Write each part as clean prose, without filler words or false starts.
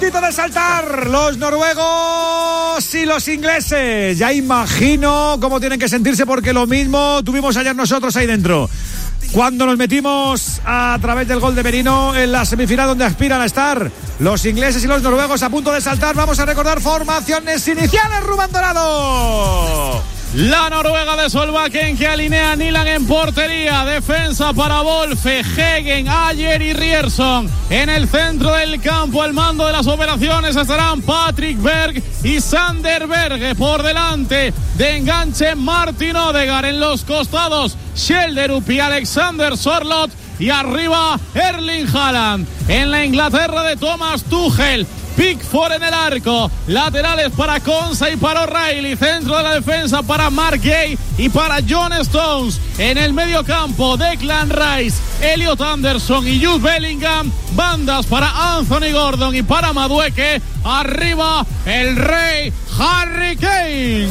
puntito de saltar los noruegos y los ingleses. Ya imagino cómo tienen que sentirse, porque lo mismo tuvimos ayer nosotros ahí dentro, cuando nos metimos a través del gol de Merino en la semifinal, donde aspiran a estar los ingleses y los noruegos a punto de saltar. Vamos a recordar formaciones iniciales. Rubén Dorado. La Noruega de Solbakken, que alinea Nilan en portería. Defensa para Wolfe, Hegen, Ayer y Rierson. En el centro del campo, al mando de las operaciones, estarán Patrick Berg y Sander Berge. Por delante de enganche, Martin Odegaard. En los costados, Schjelderup y Alexander Sorloth. Y arriba, Erling Haaland. En la Inglaterra de Thomas Tuchel, Pickford en el arco, laterales para Konsa y para O'Reilly, centro de la defensa para Mark Gay y para John Stones. En el medio campo, Declan Rice, Elliot Anderson y Jude Bellingham. Bandas para Anthony Gordon y para Madueke. Arriba, el rey Harry Kane.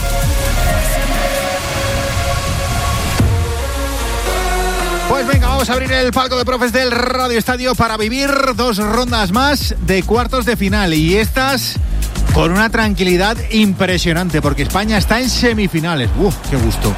Pues venga, vamos a abrir el palco de profes del Radio Estadio para vivir 2 rondas más de cuartos de final, y estas con una tranquilidad impresionante, porque España está en semifinales. ¡Qué gusto!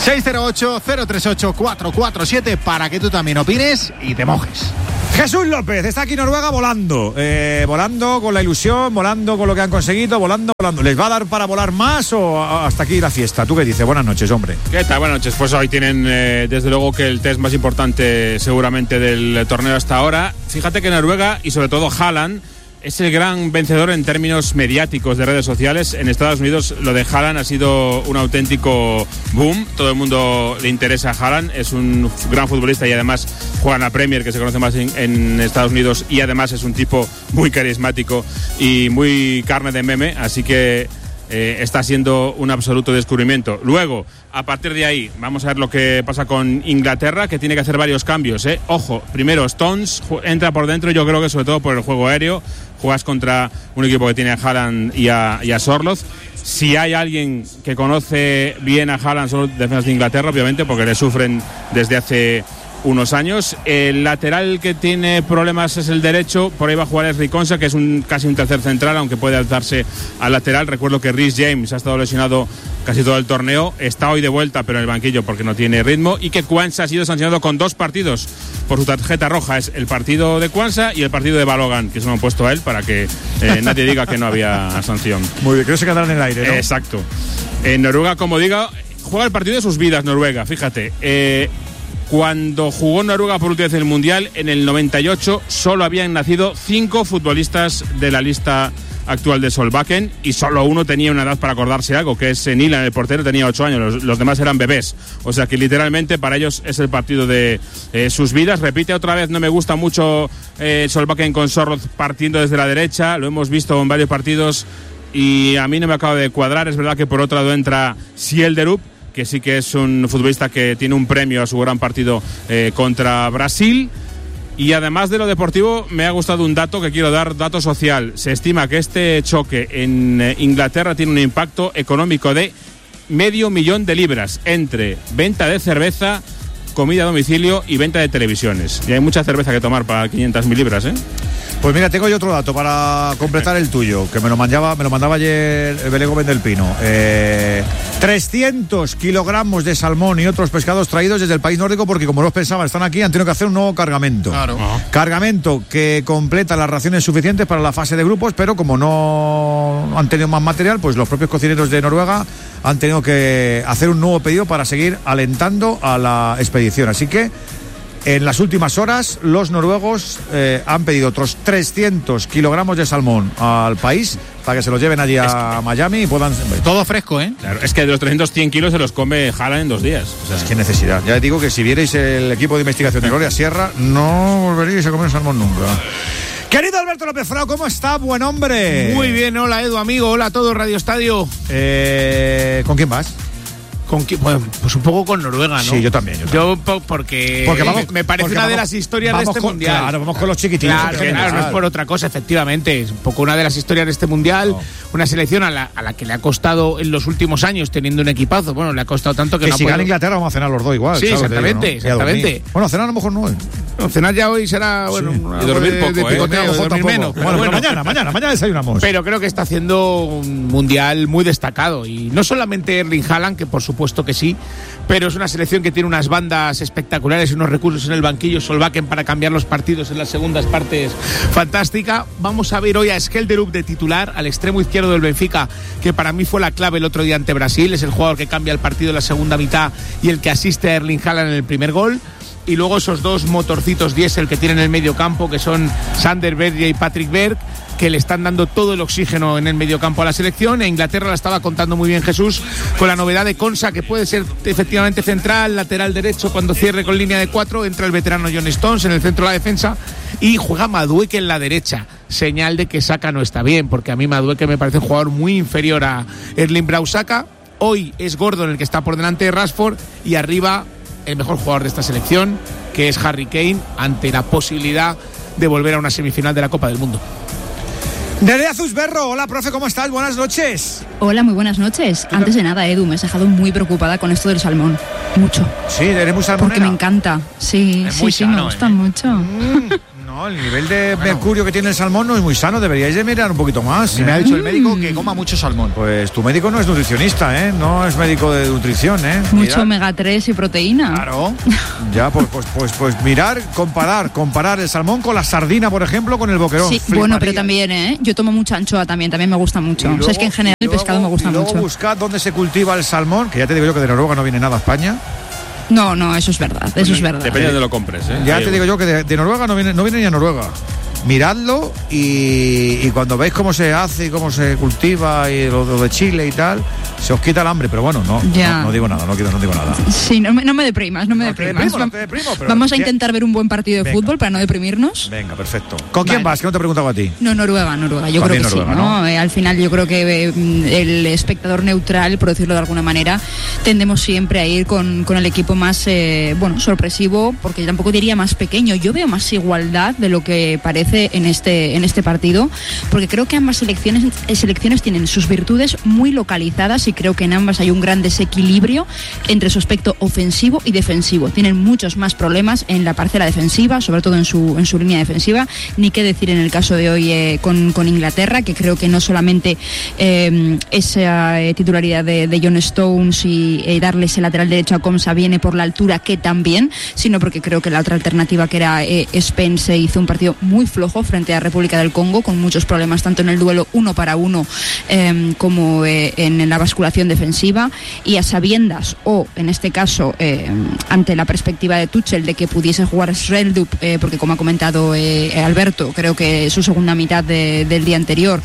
608-038-447 para que tú también opines y te mojes. Jesús López, está aquí Noruega volando, volando con la ilusión, volando con lo que han conseguido, volando. ¿Les va a dar para volar más o hasta aquí la fiesta? ¿Tú qué dices? Buenas noches, hombre. ¿Qué tal? Buenas noches. Pues hoy tienen desde luego que el test más importante seguramente del torneo hasta ahora. Fíjate que Noruega, y sobre todo Haaland, es el gran vencedor en términos mediáticos de redes sociales. En Estados Unidos lo de Haaland ha sido un auténtico boom. Todo el mundo le interesa a Haaland. Es un gran futbolista y además juega en la Premier, que se conoce más en Estados Unidos, y además es un tipo muy carismático y muy carne de meme. Así que está siendo un absoluto descubrimiento. Luego, a partir de ahí, vamos a ver lo que pasa con Inglaterra, que tiene que hacer varios cambios. Ojo, primero Stones entra por dentro, yo creo que sobre todo por el juego aéreo. Juegas contra un equipo que tiene a Haaland y a Sorloth. Si hay alguien que conoce bien a Haaland, son los defensas de Inglaterra, obviamente, porque le sufren desde hace unos años. El lateral que tiene problemas es el derecho. Por ahí va a jugar Esri Konsa, que es casi un tercer central, aunque puede alzarse al lateral. Recuerdo que Reece James ha estado lesionado casi todo el torneo. Está hoy de vuelta, pero en el banquillo porque no tiene ritmo. Y que Quansah ha sido sancionado con 2 partidos por su tarjeta roja. Es el partido de Quansah y el partido de Balogan, que se lo han puesto a él para que nadie diga que no había sanción. Muy bien, creo que se quedará en el aire, ¿no? Exacto. En Noruega, como diga, juega el partido de sus vidas Noruega, fíjate. Cuando jugó Noruega por última vez en el Mundial, en el 98, solo habían nacido 5 futbolistas de la lista actual de Solbakken, y solo uno tenía una edad para acordarse algo, que es Nilan, el portero, tenía 8 años, los demás eran bebés. O sea que literalmente para ellos es el partido de sus vidas. Repite otra vez, no me gusta mucho Solbakken con Sorloth partiendo desde la derecha, lo hemos visto en varios partidos y a mí no me acaba de cuadrar. Es verdad que por otro lado entra Schjelderup, que sí que es un futbolista que tiene un premio a su gran partido contra Brasil. Y además de lo deportivo, me ha gustado un dato que quiero dar, dato social. Se estima que este choque en Inglaterra tiene un impacto económico de $500,000 entre venta de cerveza, comida a domicilio y venta de televisiones. Y hay mucha cerveza que tomar para 500.000 libras, ¿eh? Pues mira, tengo yo otro dato para completar el tuyo, que me lo mandaba ayer Belén Gómez del Pino. 300 kilogramos de salmón y otros pescados traídos desde el país nórdico, porque como no pensaban, están aquí, han tenido que hacer un nuevo cargamento. Claro. Cargamento que completa las raciones suficientes para la fase de grupos, pero como no han tenido más material, pues los propios cocineros de Noruega han tenido que hacer un nuevo pedido para seguir alentando a la expedición. Así que en las últimas horas los noruegos han pedido otros 300 kilogramos de salmón al país para que se los lleven allí a Miami y puedan... Todo fresco, ¿eh? Claro, es que de los 300, 100 kilos se los come Haaland en 2 días. O sea, es que necesidad. Ya digo que si vierais el equipo de investigación de Gloria Sierra, no volveríais a comer salmón nunca. Querido Alberto López Frao, ¿cómo está? Buen hombre. Muy bien, hola Edu, amigo, hola a todo Radio Estadio. ¿Con quién vas? Pues un poco con Noruega, ¿no? Sí, yo también. Porque vamos, me parece una de las historias de este mundial. Claro, vamos con los chiquititos. Claro, no es por otra cosa, efectivamente. Es un poco una de las historias de este mundial. No. Una selección a la que le ha costado en los últimos años teniendo un equipazo. Bueno, le ha costado tanto que no si gana Inglaterra vamos a cenar los dos igual. Sí, exactamente. Bueno, cenar a lo mejor no. No, cenar ya hoy será, y dormir poco, dormir menos. Bueno, mañana desayunamos. Pero creo que está haciendo un mundial muy destacado. Y no solamente Erling Haaland, que por supuesto que sí, pero es una selección que tiene unas bandas espectaculares y unos recursos en el banquillo. Solbakken para cambiar los partidos en las segundas partes, fantástica. Vamos a ver hoy a Skelderup de titular, al extremo izquierdo del Benfica, que para mí fue la clave el otro día ante Brasil. Es el jugador que cambia el partido en la segunda mitad y el que asiste a Erling Haaland en el primer gol. Y luego esos dos motorcitos diésel que tienen en el medio campo, que son Sander Berge y Patrick Berg, que le están dando todo el oxígeno en el medio campo a la selección. E Inglaterra la estaba contando muy bien Jesús, con la novedad de Konsa, que puede ser efectivamente central, lateral derecho cuando cierre con línea de 4. Entra el veterano John Stones en el centro de la defensa y juega Madueke en la derecha. Señal de que Saka no está bien, porque a mí Madueke me parece un jugador muy inferior a Erling Braut Saka. Hoy es Gordon el que está por delante de Rashford y arriba el mejor jugador de esta selección, que es Harry Kane, ante la posibilidad de volver a una semifinal de la Copa del Mundo. Nerea Zusberro, hola profe, ¿cómo estás? Buenas noches. Hola, muy buenas noches. Antes de nada, Edu, me has dejado muy preocupada con esto del salmón. Mucho. Sí, eres muy salmonera. Porque me encanta. Sí, me gusta mucho. No, el nivel de mercurio que tiene el salmón no es muy sano, deberíais de mirar un poquito más. Me ha dicho el médico que coma mucho salmón. Pues tu médico no es nutricionista, no es médico de nutrición, Mucho omega 3 y proteína. Claro. Ya, pues mirar, comparar el salmón con la sardina, por ejemplo, con el boquerón. Sí, bueno, pero también, yo tomo mucha anchoa también me gusta mucho. Luego, o sea, es que en general el pescado me gusta mucho. Luego buscad dónde se cultiva el salmón, que ya te digo yo que de Noruega no viene nada a España. No, eso es verdad, Depende de donde lo compres, Ya te digo yo que de Noruega no viene ni a Noruega. Miradlo y cuando veis cómo se hace y cómo se cultiva y lo de Chile y tal, se os quita el hambre, pero bueno, no digo nada, no digo nada. Sí, no me deprimas, no me deprimas. Vamos a intentar ver un buen partido de fútbol para no deprimirnos. Venga, perfecto. ¿Con quién vas? Que no te he preguntado a ti. No, Noruega, yo creo que Noruega, sí, ¿no? Al final yo creo que el espectador neutral, por decirlo de alguna manera, tendemos siempre a ir con el equipo más, sorpresivo, porque yo tampoco diría más pequeño. Yo veo más igualdad de lo que parece en este partido, porque creo que ambas selecciones tienen sus virtudes muy localizadas y creo que en ambas hay un gran desequilibrio entre su aspecto ofensivo y defensivo. Tienen muchos más problemas en la parcela defensiva, sobre todo en su línea defensiva, ni qué decir en el caso de hoy con Inglaterra, que creo que no solamente esa titularidad de John Stones y darle ese lateral derecho a Komsa viene por la altura, que también, sino porque creo que la otra alternativa, que era Spence, hizo un partido muy flojo frente a República del Congo, con muchos problemas tanto en el duelo 1 para 1 como en la basculación defensiva, y a sabiendas, o en este caso ante la perspectiva de Tuchel de que pudiese jugar Sreldrup, porque como ha comentado Alberto, creo que su segunda mitad del día anterior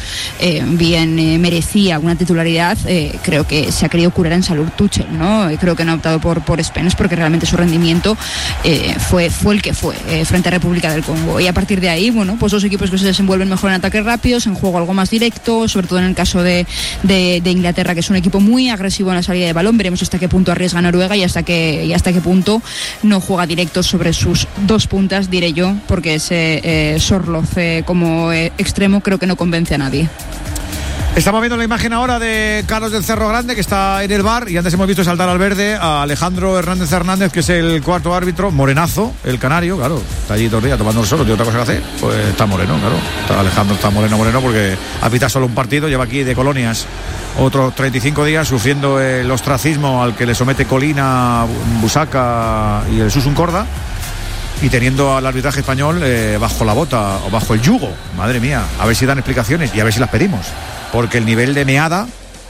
bien merecía una titularidad. Creo que se ha querido curar en salud Tuchel, ¿no? Creo que no ha optado por Spence, porque realmente su rendimiento fue el que fue frente a República del Congo, y a partir de ahí, pues los equipos que se desenvuelven mejor en ataques rápidos, en juego algo más directo, sobre todo en el caso de Inglaterra, que es un equipo muy agresivo en la salida de balón. Veremos hasta qué punto arriesga Noruega y hasta qué punto no juega directo sobre sus dos puntas, diré yo, porque ese Sorloth como extremo creo que no convence a nadie. Estamos viendo la imagen ahora de Carlos del Cerro Grande, que está en el bar, y antes hemos visto saltar al verde a Alejandro Hernández, que es el cuarto árbitro, morenazo, el canario, claro, está allí todo el día tomando el sol, tiene otra cosa que hacer, pues está moreno, claro. Alejandro está moreno porque apita solo un partido, lleva aquí de colonias otros 35 días sufriendo el ostracismo al que le somete Colina, Busaca y el Susun Corda, y teniendo al arbitraje español bajo la bota o bajo el yugo. Madre mía, a ver si dan explicaciones y a ver si las pedimos, porque el nivel de meada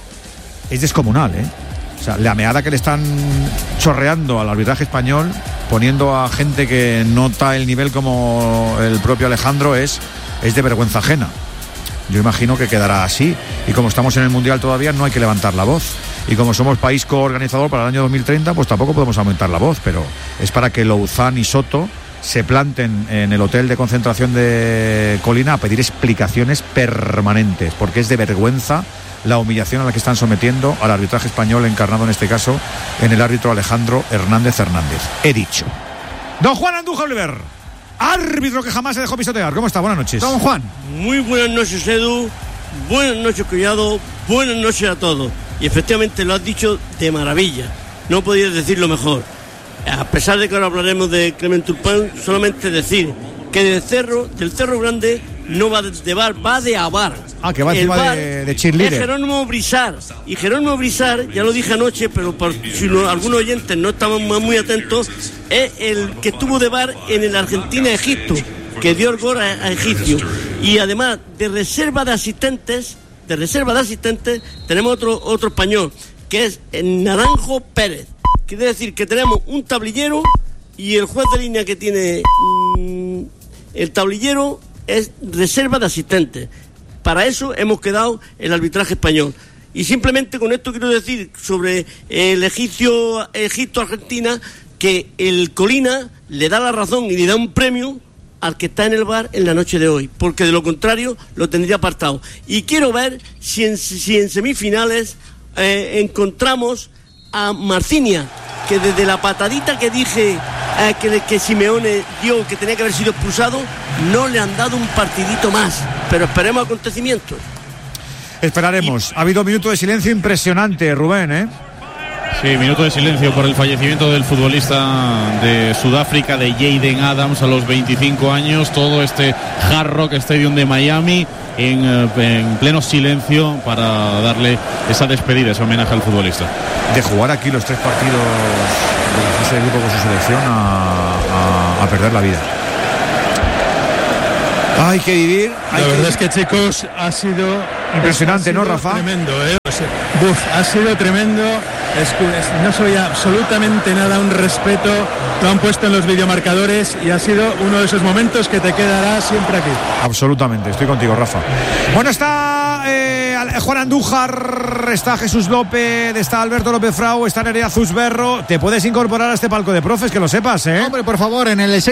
es descomunal, O sea, la meada que le están chorreando al arbitraje español, poniendo a gente que nota el nivel como el propio Alejandro, es de vergüenza ajena. Yo imagino que quedará así, y como estamos en el Mundial todavía no hay que levantar la voz, y como somos país coorganizador para el año 2030, pues tampoco podemos aumentar la voz, pero es para que Louzán y Soto se planten en el hotel de concentración de Colina a pedir explicaciones permanentes, porque es de vergüenza la humillación a la que están sometiendo al arbitraje español, encarnado en este caso en el árbitro Alejandro Hernández. He dicho. Don Juan Andújar Oliver, árbitro que jamás se dejó pisotear. ¿Cómo está? Buenas noches. Don Juan. Muy buenas noches, Edu. Buenas noches, Collado. Buenas noches a todos. Y efectivamente lo has dicho de maravilla. No podías decirlo mejor. A pesar de que ahora hablaremos de Clement Turpin, solamente decir que del Cerro Grande no va de bar, va de avar. Que va encima de cheerleader. Es Jerónimo Brizar. Y Jerónimo Brizar, ya lo dije anoche, pero si algunos oyentes no estaban muy atentos, es el que estuvo de bar en el Argentina-Egipto, que dio el gol a Egipcio. Y además de reserva de asistentes, tenemos otro español, que es el Naranjo Pérez. Quiere decir que tenemos un tablillero y el juez de línea que tiene el tablillero es reserva de asistentes. Para eso hemos quedado el arbitraje español. Y simplemente con esto quiero decir sobre el Egipto-Argentina, que el Colina le da la razón y le da un premio al que está en el bar en la noche de hoy, porque de lo contrario lo tendría apartado. Y quiero ver si en semifinales encontramos a Marcinia, que desde la patadita que dije que Simeone dio, que tenía que haber sido expulsado, no le han dado un partidito más, pero esperemos acontecimientos. Esperaremos. Ha habido un minuto de silencio impresionante, Rubén, Sí, minuto de silencio por el fallecimiento del futbolista de Sudáfrica, de Jaden Adams, a los 25 años. Todo este Hard Rock Stadium de Miami en pleno silencio para darle esa despedida, ese homenaje al futbolista. De jugar aquí los 3 partidos de la fase de grupo con su selección a perder la vida. Hay que vivir. La verdad es que, chicos, ha sido impresionante, ¿no, Rafa? Tremendo, ha sido tremendo. No soy absolutamente nada, un respeto. Lo han puesto en los videomarcadores y ha sido uno de esos momentos que te quedará siempre aquí. Absolutamente, estoy contigo, Rafa. Bueno, está Juan Andújar, está Jesús López, está Alberto López Frau, está Nerea Zusberro. Te puedes incorporar a este palco de profes, que lo sepas, Hombre, por favor, en el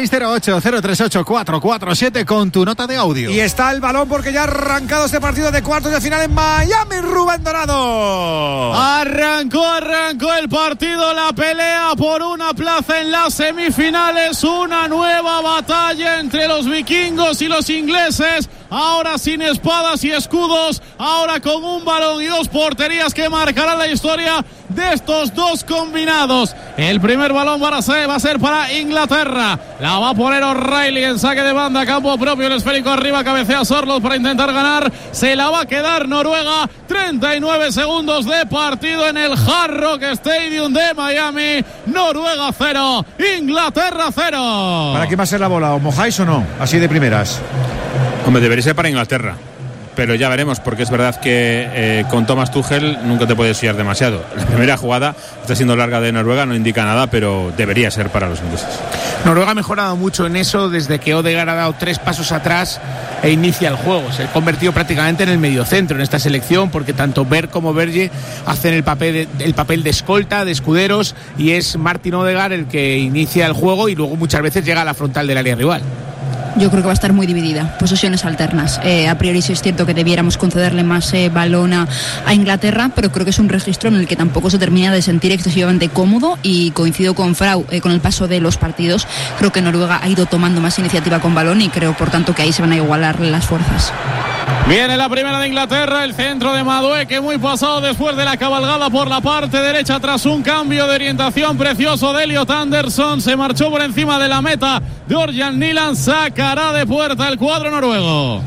608-038-447 con tu nota de audio. Y está el balón porque ya ha arrancado este partido de cuartos de final en Miami. Rubén Dorado. Arrancó el partido, la pelea por una plaza en las semifinales, una nueva batalla entre los vikingos y los ingleses, ahora sin espadas y escudos, ahora con un balón y 2 porterías que marcarán la historia de estos dos combinados. El primer balón va a ser para Inglaterra, la va a poner O'Reilly en saque de banda, campo propio, el esférico arriba, cabecea Sorloth para intentar ganar, se la va a quedar Noruega. 39 segundos de partido en el Hard Rock Stadium de Miami. Noruega 0, Inglaterra 0. ¿Para quién va a ser la bola? ¿O mojáis o no? Así de primeras. Hombre, debería ser para Inglaterra, pero ya veremos, porque es verdad que con Thomas Tuchel nunca te puedes fiar demasiado. La primera jugada está siendo larga de Noruega, no indica nada, pero debería ser para los ingleses. Noruega ha mejorado mucho en eso desde que Odegaard ha dado 3 pasos atrás e inicia el juego. Se ha convertido prácticamente en el mediocentro en esta selección, porque tanto Berg como Berge hacen el papel de escolta, de escuderos, y es Martin Odegaard el que inicia el juego y luego muchas veces llega a la frontal del área rival. Yo creo que va a estar muy dividida, posesiones alternas. A priori sí es cierto que debiéramos concederle más balón a Inglaterra, pero creo que es un registro en el que tampoco se termina de sentir excesivamente cómodo, y coincido con Frau, con el paso de los partidos. Creo que Noruega ha ido tomando más iniciativa con balón y creo, por tanto, que ahí se van a igualar las fuerzas. Viene la primera de Inglaterra, el centro de Madueke, muy pasado después de la cabalgada por la parte derecha tras un cambio de orientación precioso de Elliot Anderson. Se marchó por encima de la meta de Orjan Nyland, sacará de puerta el cuadro noruego.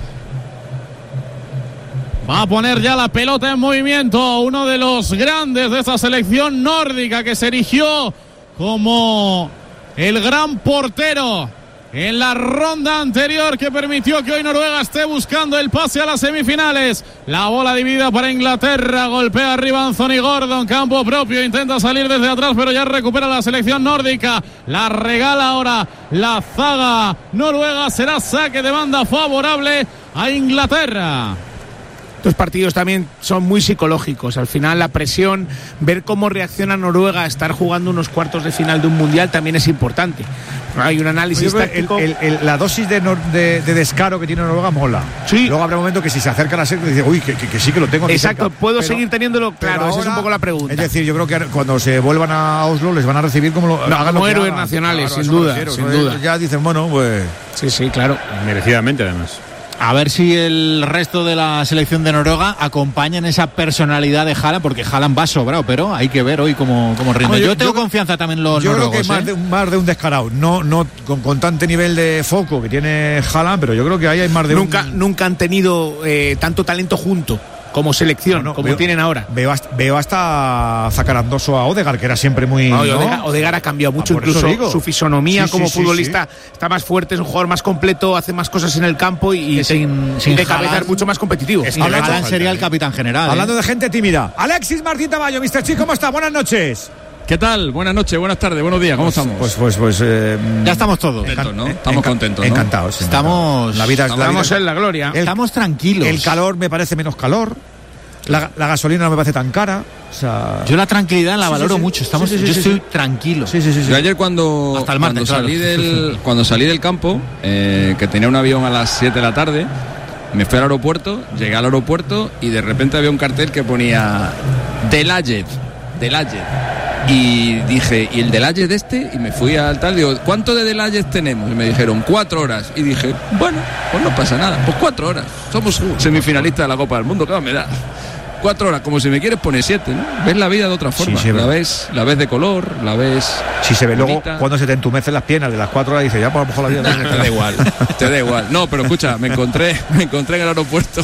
Va a poner ya la pelota en movimiento, uno de los grandes de esta selección nórdica que se erigió como el gran portero en la ronda anterior, que permitió que hoy Noruega esté buscando el pase a las semifinales. La bola dividida para Inglaterra, golpea arriba Anthony Gordon, campo propio, intenta salir desde atrás, pero ya recupera la selección nórdica, la regala ahora la zaga noruega, será saque de banda favorable a Inglaterra. Estos partidos también son muy psicológicos. Al final la presión, ver cómo reacciona Noruega a estar jugando unos cuartos de final de un mundial también es importante. Hay un análisis táctico. La dosis de descaro que tiene Noruega mola. Sí. Luego habrá un momento que si se acerca a la serie dice, uy, que sí que lo tengo. Exacto, cerca. puedo seguir teniéndolo claro, ahora, esa es un poco la pregunta. Es decir, yo creo que cuando se vuelvan a Oslo les van a recibir como héroes nacionales, sin duda. Ya dicen, bueno, pues... Sí, claro. Merecidamente, además. A ver si el resto de la selección de Noruega acompañan esa personalidad de Haaland, porque Haaland va sobrado, pero hay que ver hoy cómo rinde. Yo tengo confianza también en los noruegos. Yo creo que más de un descarado, no con tanto nivel de foco que tiene Haaland, pero yo creo que ahí hay más de Nunca han tenido tanto talento junto como selección, como tienen ahora. Veo hasta zacarandoso a Odegaard, que era siempre muy... Odegaard ha cambiado mucho, incluso su fisonomía como futbolista está más fuerte, es un jugador más completo, hace más cosas en el campo y sin de cabeza es mucho más competitivo. Haaland sería el capitán general. Hablando de gente tímida, Alexis Martín Tamayo, Mr. Chi, ¿cómo está? Buenas noches. ¿Qué tal? Buenas noches, buenas tardes, buenos días, ¿cómo estamos? Ya estamos todos. Contentos, ¿no? Estamos contentos, ¿no? Encantados. Estamos en la gloria. Estamos tranquilos. El calor me parece menos calor. La gasolina no me parece tan cara. O sea... Yo la tranquilidad la valoro mucho. Yo estoy tranquilo. Yo ayer cuando salí del campo, que tenía un avión a las 7 de la tarde, me fui al aeropuerto, llegué al aeropuerto y de repente había un cartel que ponía Delayed. Y dije, ¿y el Delayed este? Y me fui al tal, digo, ¿cuánto de Delayed tenemos? Y me dijeron 4 horas. Y dije, bueno, pues no pasa nada, pues 4 horas. Somos semifinalistas de la Copa del Mundo, ¿qué me da? 4 horas, como si me quieres poner 7, ¿no? Ves la vida de otra forma, la ves de color, la ves... Si se ve bonita. Luego, cuando se te entumecen las piernas de las 4 horas, dices, ya, pues a lo mejor la vida... te da igual. No, pero escucha, me encontré en el aeropuerto,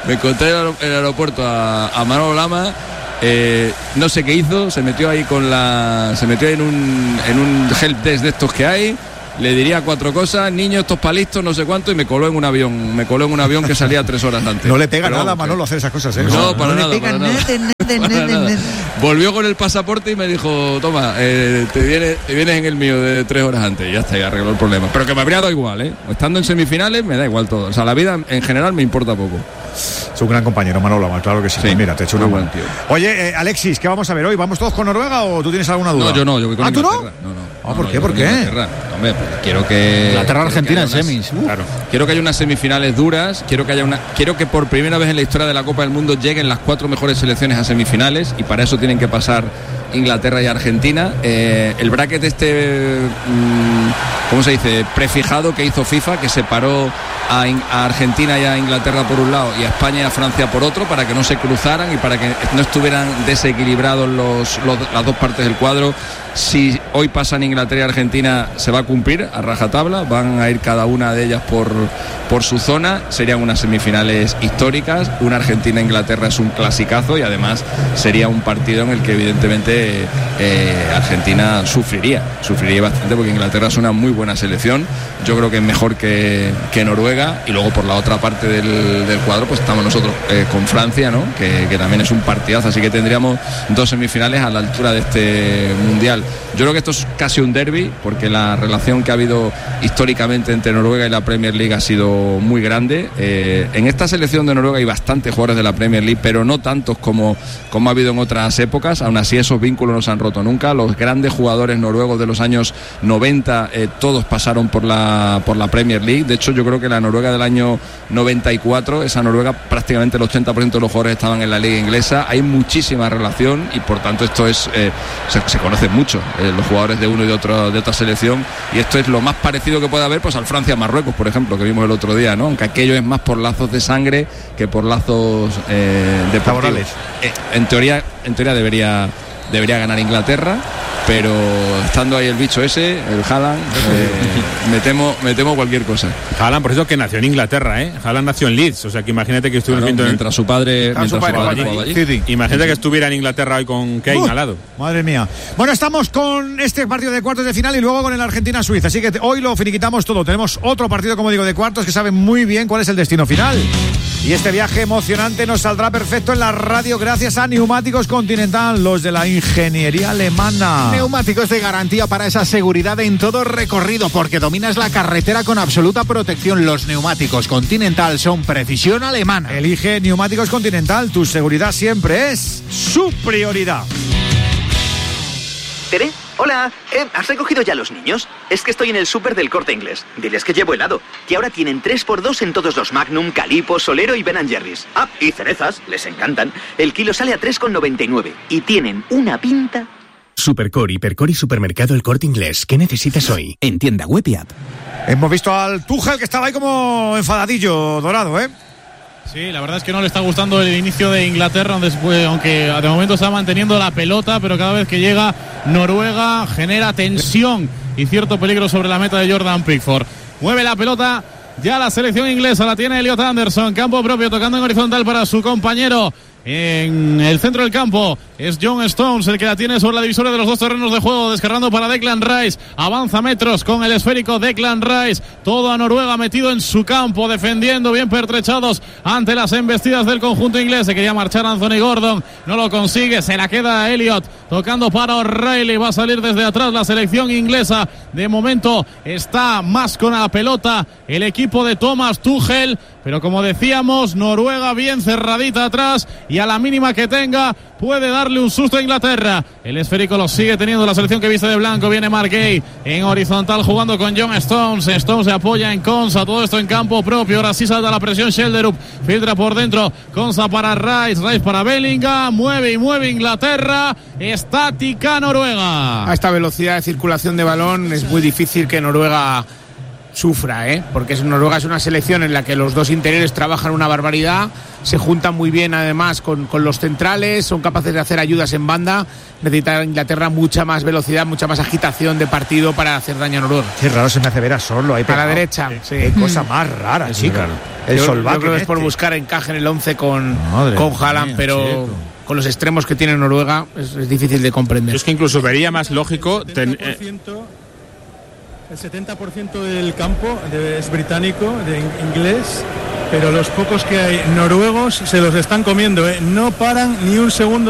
a Manolo Lama. No sé qué hizo, se metió ahí en un helpdesk de estos que hay, le diría 4 cosas, niño, estos palistos, no sé cuánto, y me coló en un avión que salía 3 horas antes. No le pega nada a Manolo hacer esas cosas, ¿eh? No, para nada. Volvió con el pasaporte y me dijo, toma, te vienes en el mío de 3 horas antes, y ya está, ya arregló el problema. Pero que me habría dado igual, ¿eh? Estando en semifinales me da igual todo, o sea, la vida en general me importa poco. Es un gran compañero, Manolo, claro que sí. Pues mira, te echo una mano. Oye, Alexis, ¿qué vamos a ver hoy? ¿Vamos todos con Noruega o tú tienes alguna duda? No, yo voy con Inglaterra. ¿Tú no? ¿Por qué? ¿Por qué? Hombre, pues quiero que... Inglaterra-Argentina en semis. Claro. Quiero que haya unas semifinales duras, quiero que por primera vez en la historia de la Copa del Mundo lleguen las 4 mejores selecciones a semifinales, y para eso tienen que pasar Inglaterra y Argentina. El bracket ¿cómo se dice? Prefijado que hizo FIFA, que separó a Argentina y a Inglaterra por un lado y a España y a Francia por otro, para que no se cruzaran y para que no estuvieran desequilibrados las dos partes del cuadro. Si hoy pasan Inglaterra y Argentina, se va a cumplir a rajatabla, van a ir cada una de ellas por su zona, serían unas semifinales históricas. Una Argentina-Inglaterra es un clasicazo y además sería un partido en el que evidentemente Argentina sufriría bastante, porque Inglaterra es una muy buena selección. Yo creo que es mejor que Noruega, y luego por la otra parte del cuadro pues estamos nosotros con Francia, ¿no? que también es un partidazo, así que tendríamos 2 semifinales a la altura de este mundial. Yo creo que esto es casi un derbi, porque la relación que ha habido históricamente entre Noruega y la Premier League ha sido muy grande. En esta selección de Noruega hay bastantes jugadores de la Premier League, pero no tantos como ha habido en otras épocas. Aún así, esos vínculos no se han roto nunca. Los grandes jugadores noruegos de los años 90 todos pasaron por la Premier League. De hecho, yo creo que la Noruega del año 94, esa Noruega, prácticamente el 80% de los jugadores estaban en la liga inglesa. Hay muchísima relación y por tanto esto es se conocen mucho los jugadores de uno y de otra selección, y esto es lo más parecido que puede haber pues al Francia-Marruecos, por ejemplo, que vimos el otro día, ¿no? Aunque aquello es más por lazos de sangre que por lazos deportivos. En teoría debería ganar Inglaterra, pero estando ahí el bicho ese, el Haaland, me temo cualquier cosa. Haaland, por eso que nació en Inglaterra, ¿eh? Haaland nació en Leeds, o sea que imagínate que estuviera mientras su padre jugaba allí. Imagínate que estuviera en Inglaterra hoy con Kane al lado. Madre mía. Bueno, estamos con este partido de cuartos de final y luego con el Argentina-Suiza, así que hoy lo finiquitamos todo. Tenemos otro partido, como digo, de cuartos, que sabe muy bien cuál es el destino final. Y este viaje emocionante nos saldrá perfecto en la radio gracias a Neumáticos Continental, los de la ingeniería alemana. Neumáticos de garantía para esa seguridad en todo recorrido, porque dominas la carretera con absoluta protección. Los Neumáticos Continental son precisión alemana. Elige Neumáticos Continental, tu seguridad siempre es su prioridad. ¿Tere? Hola, ¿has recogido ya a los niños? Es que estoy en el súper del Corte Inglés. Diles que llevo helado, que ahora tienen 3x2 en todos los Magnum, Calippo, Solero y Ben & Jerry's. Ah, y cerezas, les encantan. El kilo sale a 3,99 y tienen una pinta. Supercore, Hipercore y Supermercado El Corte Inglés. ¿Qué necesitas hoy? En tienda web y app. Hemos visto al Tuchel que estaba ahí como enfadadillo, Dorado, ¿eh? Sí, la verdad es que no le está gustando el inicio de Inglaterra, aunque de momento está manteniendo la pelota, pero cada vez que llega Noruega genera tensión y cierto peligro sobre la meta de Jordan Pickford. Mueve la pelota ya la selección inglesa, la tiene Elliot Anderson, campo propio, tocando en horizontal para su compañero. En el centro del campo es John Stones el que la tiene sobre la divisoria de los dos terrenos de juego, descargando para Declan Rice, avanza metros con el esférico Declan Rice, toda Noruega metido en su campo, defendiendo, bien pertrechados ante las embestidas del conjunto inglés. Se quería marchar Anthony Gordon, no lo consigue, se la queda Elliot, tocando para O'Reilly, va a salir desde atrás la selección inglesa. De momento está más con la pelota el equipo de Thomas Tuchel, pero como decíamos, Noruega bien cerradita atrás y a la mínima que tenga puede darle un susto a Inglaterra. El esférico lo sigue teniendo la selección que viste de blanco. Viene Mark Gay en horizontal jugando con John Stones. Stones se apoya en Konsa, todo esto en campo propio. Ahora sí salta la presión Shelderup, filtra por dentro, Konsa para Rice, Rice para Bellingham, mueve y mueve Inglaterra, estática Noruega. A esta velocidad de circulación de balón es muy difícil que Noruega sufra, porque Noruega es una selección en la que los dos interiores trabajan una barbaridad, se juntan muy bien además con los centrales, son capaces de hacer ayudas en banda. Necesita Inglaterra mucha más velocidad, mucha más agitación de partido para hacer daño a Noruega. Qué raro se me hace ver a Sorlo ahí a la derecha. Sí. Qué cosa más rara, chica. El Solbakken. Yo creo que es por buscar encaje en el 11 con Haaland, pero chico, con los extremos que tiene Noruega es difícil de comprender. Yo es que incluso vería más lógico... El 70% del campo es británico, de inglés, pero los pocos que hay noruegos se los están comiendo, no paran ni un segundo.